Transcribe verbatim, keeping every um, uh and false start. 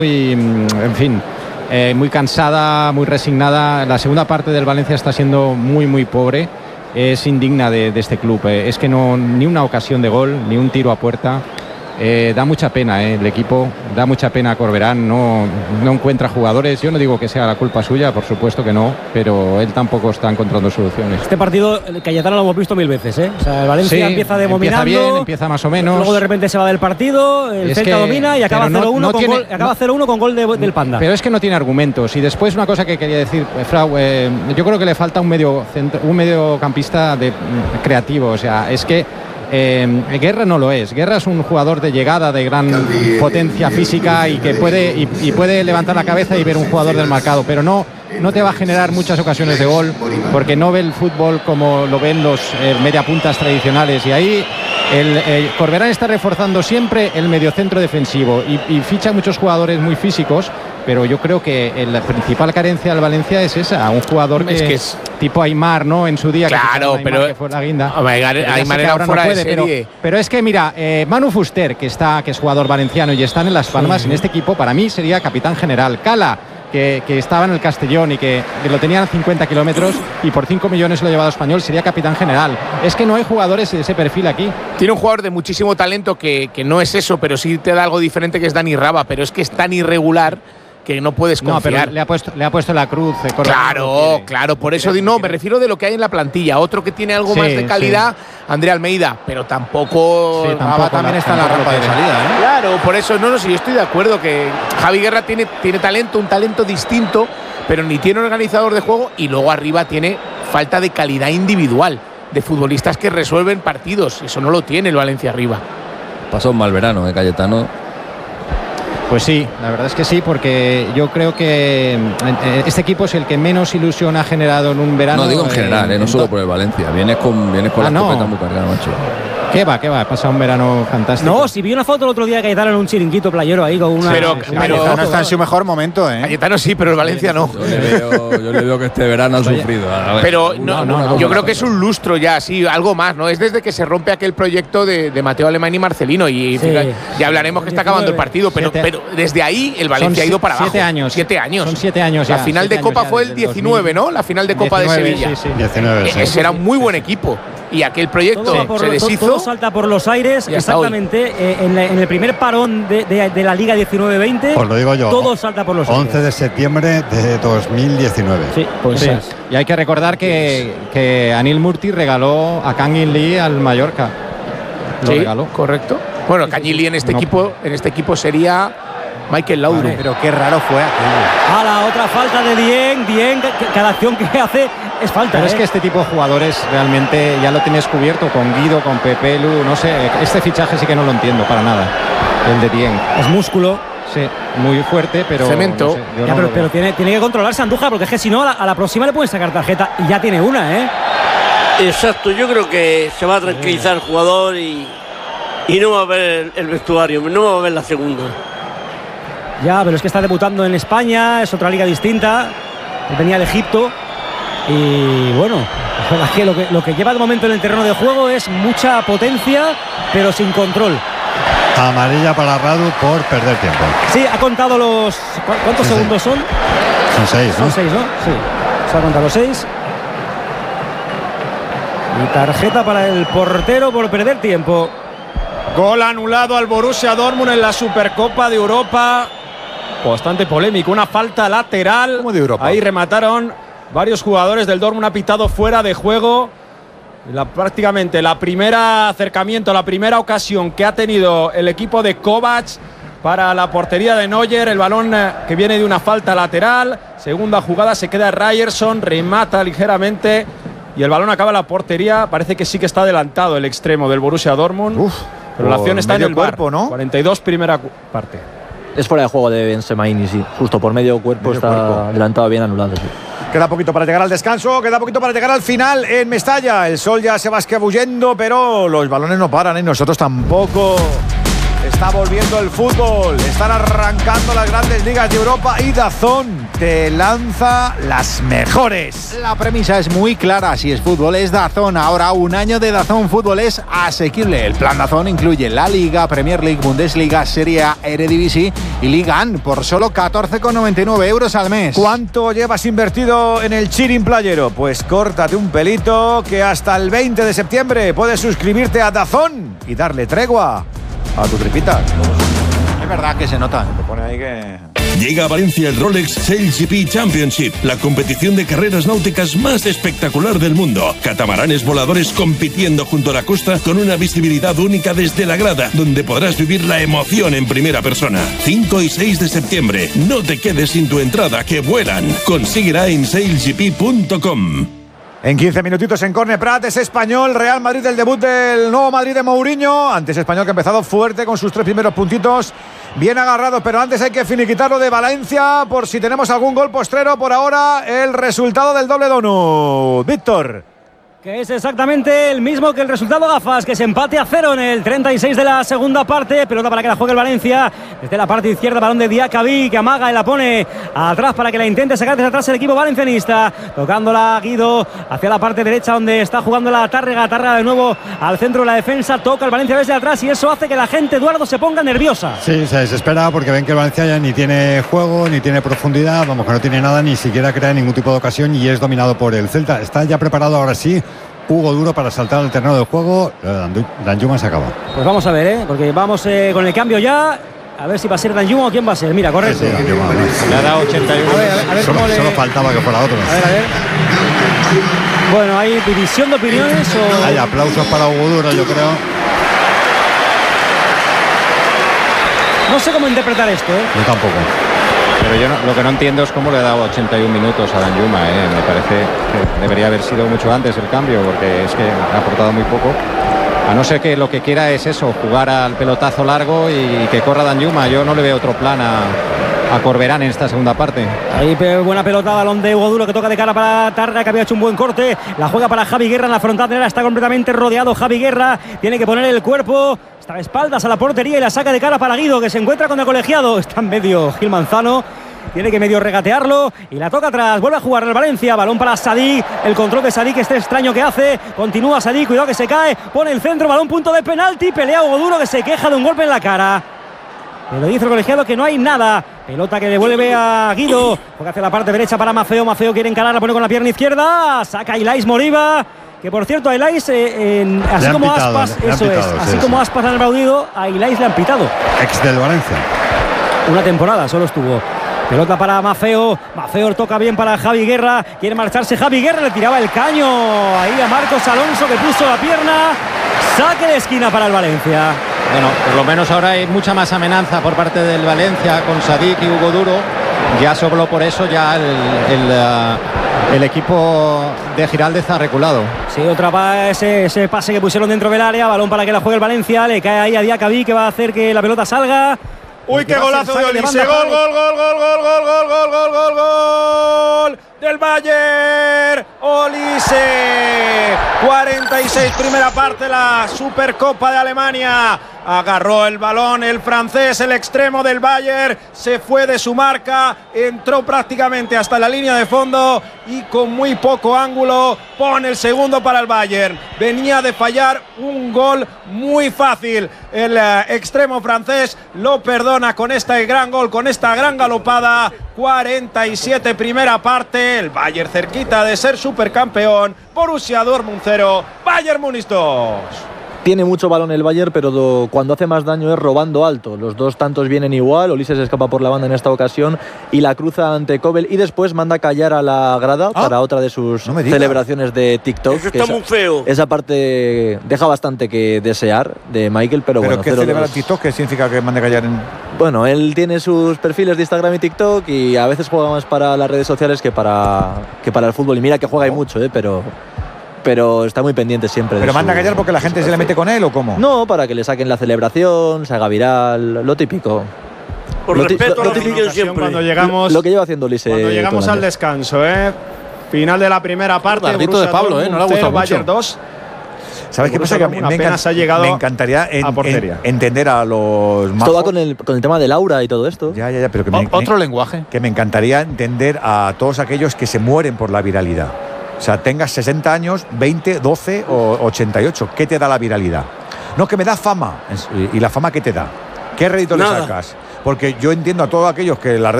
y, en fin, eh, muy cansada, muy resignada. La segunda parte del Valencia está siendo muy, muy pobre. Es indigna de, de este club. Eh, es que no, ni una ocasión de gol, ni un tiro a puerta. Eh, da mucha pena eh, el equipo, da mucha pena a Corberán, no, no encuentra jugadores. Yo no digo que sea la culpa suya, por supuesto que no, pero él tampoco está encontrando soluciones. Este partido, el Cayetano lo hemos visto mil veces, ¿eh? O sea, el Valencia sí, empieza dominando, empieza bien, empieza más o menos. Luego de repente se va del partido, el es Celta que, domina y acaba no, cero uno no con, tiene, gol, acaba no, cero uno con gol de, del Panda. Pero es que no tiene argumentos. Y después una cosa que quería decir, Frau, eh, yo creo que le falta un medio centro, un mediocampista de, creativo. O sea, es que Eh, Guerra no lo es. Guerra es un jugador de llegada, de gran potencia física y que puede y, y puede levantar la cabeza y ver un jugador del marcado, pero no, no te va a generar muchas ocasiones de gol porque no ve el fútbol como lo ven los eh, mediapuntas tradicionales. Y ahí el eh, Corberán está reforzando siempre el mediocentro defensivo y, y ficha muchos jugadores muy físicos, pero yo creo que la principal carencia del Valencia es esa, un jugador que, es que es tipo Aimar, ¿no? En su día, claro, que pero que fue la guinda. Hombre, Aimar era fuera no puede, de serie. Pero, pero es que mira, eh, Manu Fuster, que está, que es jugador valenciano y está en Las Palmas, sí. En este equipo para mí sería capitán general. Cala, que, que estaba en el Castellón y que, que lo tenían a cincuenta kilómetros y por cinco millones lo ha llevado a Español, sería capitán general. Es que no hay jugadores de ese perfil aquí. Tiene un jugador de muchísimo talento que, que no es eso, pero sí te da algo diferente, que es Dani Raba, pero es que es tan irregular que no puedes confiar. No, pero le ha puesto, le ha puesto la cruz. Eh, claro, claro, por eso no, me refiero de lo que hay en la plantilla. Otro que tiene algo sí, más de calidad, sí. André Almeida, pero tampoco. Sí, tampoco también la, está en la rampa de salida, ¿eh? Claro, por eso, no, no, sí, yo estoy de acuerdo que Javi Guerra tiene, tiene talento, un talento distinto, pero ni tiene organizador de juego y luego arriba tiene falta de calidad individual, de futbolistas que resuelven partidos. Eso no lo tiene el Valencia arriba. Pasó un mal verano, ¿eh, Cayetano? Pues sí, la verdad es que sí, porque yo creo que este equipo es el que menos ilusión ha generado en un verano. No digo en general, eh, no solo por el Valencia. Vienes con, vienes con ah, la no. escopeta muy cargada, macho. ¿Qué va? ¿Qué va? Ha pasado un verano fantástico. No, si vi una foto el otro día de Cayetano en un chiringuito playero ahí con una. Pero, una pero Cayetano está en su mejor momento, ¿eh? Cayetano sí, pero el Valencia no. Yo le veo, yo le veo que este verano ha sufrido. Ver, pero no, no, no, no, yo no, creo no, que es un lustro ya, sí, algo más, ¿no? Es desde que se rompe aquel proyecto de, de Mateo Alemán y Marcelino. Y sí. fíjate, ya hablaremos que está acabando el partido, pero, pero desde ahí el Valencia Son ha ido para abajo. Siete años. Siete años. Son siete años ya. La final de Copa fue el diecinueve, ¿no? La final de Copa de Sevilla. Sí, sí. diecinueve, sí. Ese era un muy buen equipo. Y aquel proyecto todo por, se deshizo. Todo salta por los aires, exactamente. Eh, en, la, en el primer parón de, de, de la Liga diecinueve veinte. Os lo digo yo. Todo salta por los aires. once de septiembre de dos mil diecinueve. Sí, pues sí. Es. Y hay que recordar que, que Anil Murti regaló a Kangin Lee al Mallorca. Lo sí, regaló. Correcto. Bueno, Kangin Lee en este no. equipo, en este equipo sería Michael Laudrup. Vale, pero qué raro fue aquello. A la otra falta de Dieng, Dieng, cada acción que hace es falta. Pero ¿eh? es que este tipo de jugadores realmente ya lo tienes cubierto con Guido, con Pepe Lu, no sé, este fichaje sí que no lo entiendo para nada, el de Dieng. Es músculo. Sí, muy fuerte, pero cemento. No sé, ya, no pero, pero tiene, tiene que controlarse Andújar, porque es que si no, a la, a la próxima le pueden sacar tarjeta y ya tiene una, ¿eh? Exacto, yo creo que se va a tranquilizar el jugador y, y no va a ver el, el vestuario, no va a ver la segunda. Ya, pero es que está debutando en España, es otra liga distinta, venía de Egipto y bueno, es que lo, que lo que lleva de momento en el terreno de juego es mucha potencia, pero sin control. Amarilla para Radu por perder tiempo. Sí, ha contado los... ¿Cuántos sí, segundos sí. son? Son seis, ¿no? Son seis, ¿no? Sí, se ha contado seis. Y tarjeta para el portero por perder tiempo. Gol anulado al Borussia Dortmund en la Supercopa de Europa. Bastante polémico, una falta lateral. ¿Cómo de Europa? Ahí remataron varios jugadores del Dortmund, ha pitado fuera de juego. La, prácticamente la primera acercamiento, la primera ocasión que ha tenido el equipo de Kovac para la portería de Neuer. El balón eh, que viene de una falta lateral. Segunda jugada, se queda Ryerson, remata ligeramente y el balón acaba en la portería. Parece que sí que está adelantado el extremo del Borussia Dortmund. Uf, pero la acción está en el cuerpo, bar, ¿no? cuarenta y dos primera parte. Es fuera de juego de Benzema, sí. Justo por medio cuerpo medio está cuerpo. Adelantado, bien anulado. Sí. Queda poquito para llegar al descanso, queda poquito para llegar al final en Mestalla. El sol ya se va escabullendo, pero los balones no paran, ¿eh? Nosotros tampoco. está volviendo el fútbol, están arrancando las grandes ligas de Europa y DAZN te lanza las mejores. La premisa es muy clara, si es fútbol es DAZN. Ahora un año de DAZN Fútbol es asequible. El plan DAZN incluye la Liga, Premier League, Bundesliga, Serie A, Eredivisie y Liga A N por solo catorce con noventa y nueve euros al mes. ¿Cuánto llevas invertido en el Chirin Playero? Pues córtate un pelito, que hasta el veinte de septiembre puedes suscribirte a DAZN y darle tregua a tu tripita. Es verdad que se nota. Te pone ahí que... Llega a Valencia el Rolex Sail G P Championship, la competición de carreras náuticas más espectacular del mundo. Catamaranes voladores compitiendo junto a la costa con una visibilidad única desde la grada, donde podrás vivir la emoción en primera persona. cinco y seis de septiembre. No te quedes sin tu entrada, que vuelan. Consíguela en sail g p punto com. En quince minutitos en Corne Prat, es Español, Real Madrid, el debut del nuevo Madrid de Mourinho. Antes Español, que ha empezado fuerte con sus tres primeros puntitos, bien agarrados, pero antes hay que finiquitarlo de Valencia por si tenemos algún gol postrero. Por ahora, el resultado del doble donut. Víctor. Que es exactamente el mismo que el resultado, gafas, que es empate a cero en el treinta y seis de la segunda parte. Pelota para que la juegue el Valencia desde la parte izquierda, balón de Diacabí, que amaga y la pone atrás para que la intente sacar desde atrás el equipo valencianista, tocándola Guido hacia la parte derecha donde está jugando la Tárrega. Tárrega de nuevo al centro de la defensa, toca el Valencia desde atrás y eso hace que la gente, Eduardo, se ponga nerviosa. Sí, se desespera porque ven que el Valencia ya ni tiene juego, ni tiene profundidad, vamos, que no tiene nada, ni siquiera crea ningún tipo de ocasión y es dominado por el Celta. Está ya preparado ahora sí Hugo Duro para saltar al terreno del juego. Danjuma se acaba. Pues vamos a ver, ¿eh? Porque vamos eh, con el cambio ya. A ver si va a ser Danjuma o quién va a ser. Mira, correcto. Sí, sí, Danjuma, le ha dado ochenta y uno. A ver, a ver, a ver solo, cómo le... solo faltaba que fuera otro. A ver, a ver. Bueno, hay división de opiniones o... Hay aplausos para Hugo Duro, yo creo. No sé cómo interpretar esto, ¿eh? Yo tampoco. Pero yo no, lo que no entiendo es cómo le ha dado ochenta y un minutos a Danjuma, ¿eh? Me parece que debería haber sido mucho antes el cambio, porque es que ha aportado muy poco. A no ser que lo que quiera es eso, jugar al pelotazo largo y que corra Danjuma. Yo no le veo otro plan a, a Corberán en esta segunda parte. Ahí buena pelota, balón de Hugo Duro que toca de cara para Tárrega, que había hecho un buen corte. La juega para Javi Guerra en la frontal, está completamente rodeado Javi Guerra. Tiene que poner el cuerpo, está de espaldas a la portería y la saca de cara para Guido, que se encuentra con el colegiado. Está en medio Gil Manzano. Tiene que medio regatearlo y la toca atrás. Vuelve a jugar el Valencia. Balón para Sadik. El control de Sadik, este extraño que hace. Continúa Sadik. Cuidado que se cae. Pone el centro. Balón punto de penalti. Pelea Hugo Duro, que se queja de un golpe en la cara. Pero dice el colegiado que no hay nada. Pelota que devuelve a Guido. Juega hacia la parte derecha para Mafeo. Mafeo quiere encarar. La pone con la pierna izquierda. Saca Ilais Moriba. Que por cierto a Ilais, eh, en, así como pitado, Aspas, eso pitado, es, sí, así sí. como Aspas han aplaudido, a Ilais le han pitado. Ex del Valencia. Una temporada solo estuvo. Pelota para Mafeo. Mafeo toca bien para Javi Guerra. Quiere marcharse Javi Guerra. Le tiraba el caño ahí a Marcos Alonso, que puso la pierna. Saque de esquina para el Valencia. Bueno, por lo menos ahora hay mucha más amenaza por parte del Valencia con Sadik y Hugo Duro. Ya solo por eso ya el, el, uh, el equipo de Giraldez ha reculado. Sí, otra pa ese, ese pase que pusieron dentro del área. Balón para que la juegue el Valencia. Le cae ahí a Diacabí, que va a hacer que la pelota salga. Uy, qué golazo de Olise. Gol, gol, gol, gol, gol, gol, gol, gol, gol, gol, gol del Bayern. Olise. cuarenta y seis, primera parte, la Supercopa de Alemania. Agarró el balón el francés, el extremo del Bayern, se fue de su marca, entró prácticamente hasta la línea de fondo y con muy poco ángulo pone el segundo para el Bayern. Venía de fallar un gol muy fácil. El uh, extremo francés lo perdona con este gran gol, con esta gran galopada. cuarenta y siete, primera parte, el Bayern cerquita de ser supercampeón. Borussia Dortmund cero, Bayern Múnich dos. Tiene mucho balón el Bayern, pero do, cuando hace más daño es robando alto. Los dos tantos vienen igual. Ulises escapa por la banda en esta ocasión y la cruza ante Kobel y después manda callar a la grada ah, para otra de sus no celebraciones de TikTok. Eso está esa, muy feo. Esa parte deja bastante que desear de Michael, pero, ¿Pero bueno. ¿Qué celebra TikTok? ¿Qué significa que mande callar en...? Bueno, él tiene sus perfiles de Instagram y TikTok y a veces juega más para las redes sociales que para, que para el fútbol. Y mira que juega y mucho, ¿eh? pero... pero está muy pendiente siempre. ¿Pero de manda su, a callar porque la gente se le mete con él o cómo? No, para que le saquen la celebración, se haga viral, lo típico. Por lo respeto lo, a la lo, afición siempre. Cuando llegamos, lo, lo que lleva haciendo Ulises. Cuando llegamos al descanso, ¿eh? Final de la primera parte. Tardito de Pablo, ¿eh? No le ha gustado mucho. Bayern dos. ¿Sabes qué pasa? Que me, me, encant ha llegado me encantaría en, a en, entender a los majos. Esto va con el, con el tema del aura y todo esto. Ya, ya, ya, pero que o, me, otro me, lenguaje. Que me encantaría entender a todos aquellos que se mueren por la viralidad. O sea, tengas sesenta años, veinte, doce o ochenta y ocho. ¿Qué te da la viralidad? No, que me da fama. ¿Y la fama qué te da? ¿Qué rédito le sacas? Porque yo entiendo a todos aquellos que las redes